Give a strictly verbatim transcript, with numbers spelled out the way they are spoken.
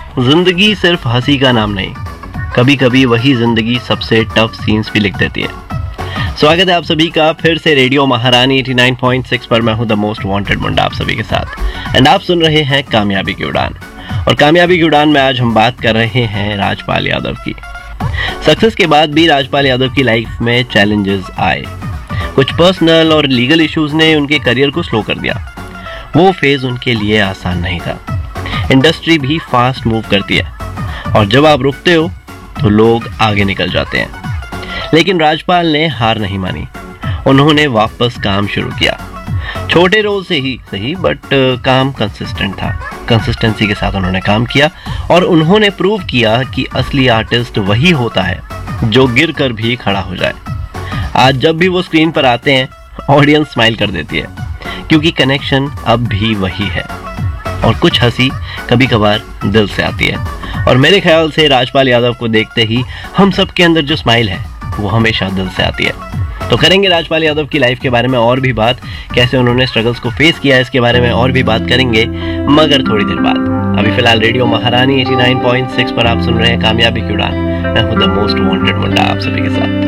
जिंदगी सिर्फ हंसी का नाम नहीं, कभी कभी वही जिंदगी सबसे टफ सीन्स भी लिख देती है। स्वागत है आप सभी का फिर से रेडियो महारानी नवासी पॉइंट छह पर। मैं हूं द मोस्ट वांटेड मुंडा आप सभी के साथ, एंड आप सुन रहे हैं कामयाबी की उड़ान। और कामयाबी की उड़ान में आज हम बात कर रहे हैं राजपाल यादव की। सक्सेस के बाद भी राजपाल यादव की लाइफ में चैलेंजेस आए। कुछ पर्सनल और लीगल इश्यूज ने उनके करियर को स्लो कर दिया। वो फेज उनके लिए आसान नहीं था। इंडस्ट्री भी फास्ट मूव करती है और जब आप रुकते हो तो लोग आगे निकल जाते हैं। लेकिन राजपाल ने हार नहीं मानी। उन्होंने वापस काम शुरू किया। छोटे रोल से ही सही, बट काम कंसिस्टेंट था। कंसिस्टेंसी के साथ उन्होंने काम किया और उन्होंने प्रूव किया कि असली आर्टिस्ट वही होता है जो गिर कर भी खड़ा हो जाए। आज जब भी वो स्क्रीन पर आते हैं, ऑडियंस स्माइल कर देती है, क्योंकि कनेक्शन अब भी वही है। और कुछ हंसी कभी कभार दिल से आती है, और मेरे ख्याल से राजपाल यादव को देखते ही हम सब के अंदर जो स्माइल है वो हमेशा दिल से आती है। तो करेंगे राजपाल यादव की लाइफ के बारे में और भी बात, कैसे उन्होंने स्ट्रगल्स को फेस किया है इसके बारे में और भी बात करेंगे, मगर थोड़ी देर बाद। अभी फिलहाल रेडियो महारानी नवासी पॉइंट छह पर आप सुन रहे हैं कामयाबी की उड़ान। मैं हूं द मोस्ट वांटेड मुंडा आप सभी के साथ।